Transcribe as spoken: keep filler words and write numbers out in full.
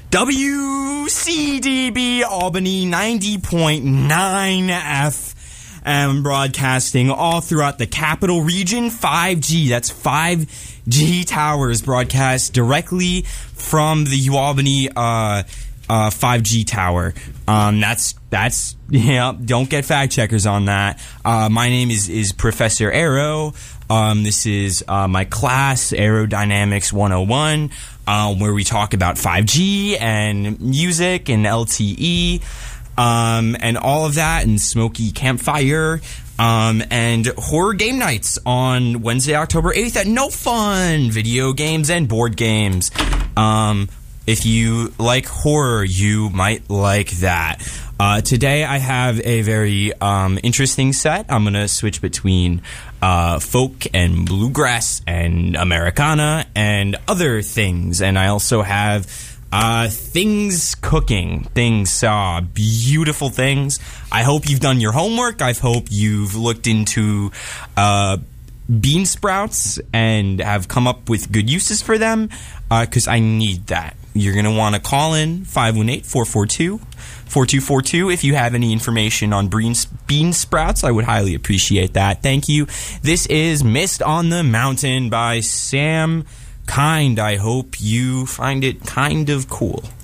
W C D B Albany ninety point nine F M, broadcasting all throughout the capital region. five G, that's five G towers broadcast directly from the UAlbany uh, uh, five G tower. Um, that's that's yeah. Don't get fact checkers on that. Uh, my name is is Professor Aero. Um, this is uh, my class, Aerodynamics one oh one, uh, where we talk about five G and music and L T E, um, and all of that, and Smoky Campfire, um, and horror game nights on Wednesday, October eighth at No Fun, video games and board games. Um, if you like horror, you might like that. Uh, today I have a very um, interesting set. I'm going to switch between uh, folk and bluegrass and Americana and other things. And I also have uh, things cooking, things, uh, beautiful things. I hope you've done your homework. I hope you've looked into uh, bean sprouts and have come up with good uses for them, because uh, I need that. You're going to want to call in five one eight, four four two, four two four two if you have any information on bean, bean sprouts. I would highly appreciate that. Thank you. This is Mist on the Mountain by Sam Kind. I hope you find it kind of cool.